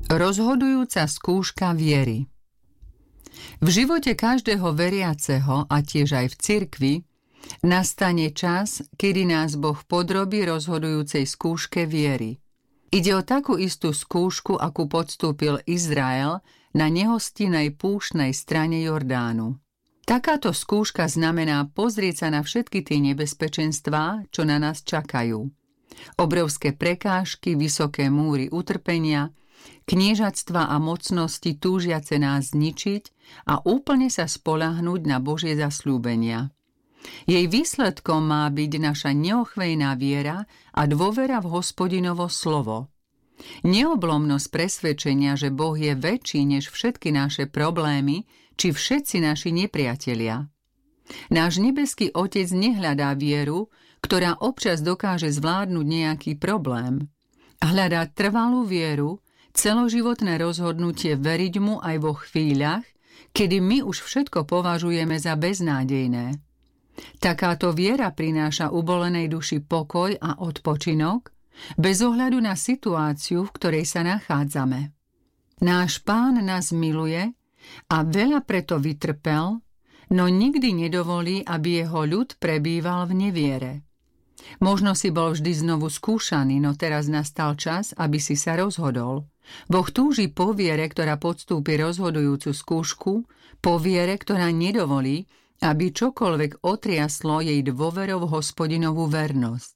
Rozhodujúca skúška viery. V živote každého veriaceho, a tiež aj v cirkvi, nastane čas, kedy nás Boh podrobí rozhodujúcej skúške viery. Ide o takú istú skúšku, akú podstúpil Izrael na nehostinnej púštnej strane Jordánu. Takáto skúška znamená pozrieť sa na všetky tie nebezpečenstvá, čo na nás čakajú. Obrovské prekážky, vysoké múry utrpenia, kniežatstva a mocnosti túžiace nás zničiť a úplne sa spoľahnúť na Božie zasľúbenia. Jej výsledkom má byť naša neochvejná viera a dôvera v Hospodinovo slovo. Neoblomnosť presvedčenia, že Boh je väčší než všetky naše problémy či všetci naši nepriatelia. Náš nebeský Otec nehľadá vieru, ktorá občas dokáže zvládnuť nejaký problém. Hľadá trvalú vieru, celoživotné rozhodnutie veriť mu aj vo chvíľach, kedy my už všetko považujeme za beznádejné. Takáto viera prináša ubolenej duši pokoj a odpočinok, bez ohľadu na situáciu, v ktorej sa nachádzame. Náš Pán nás miluje a veľa preto vytrpel, no nikdy nedovolí, aby jeho ľud prebýval v neviere. Možno si bol vždy znovu skúšaný, no teraz nastal čas, aby si sa rozhodol. Boh túži po viere, ktorá podstúpi rozhodujúcu skúšku, po viere, ktorá nedovolí, aby čokoľvek otriaslo jej dôverou v Hospodinovú vernosť.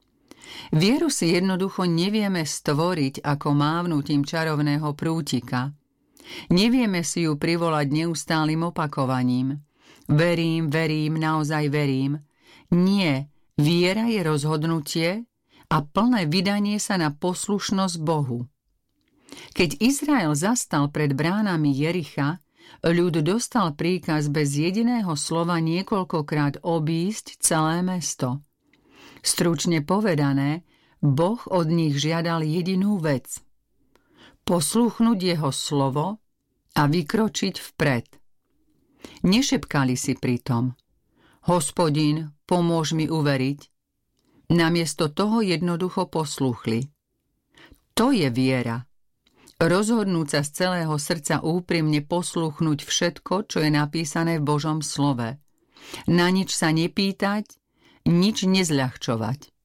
Vieru si jednoducho nevieme stvoriť ako mávnutím čarovného prútika. Nevieme si ju privolať neustálym opakovaním. Verím, verím, naozaj verím. Nie, viera je rozhodnutie a plné vydanie sa na poslušnosť Bohu. Keď Izrael zastal pred bránami Jericha, ľud dostal príkaz bez jediného slova niekoľkokrát obísť celé mesto. Stručne povedané, Boh od nich žiadal jedinú vec. Poslúchnuť jeho slovo a vykročiť vpred. Nešepkali si pritom: Hospodin, pomôž mi uveriť. Namiesto toho jednoducho poslúchli. To je viera. Rozhodnúť sa z celého srdca úprimne poslúchnuť všetko, čo je napísané v Božom slove. Na nič sa nepýtať, nič nezľahčovať.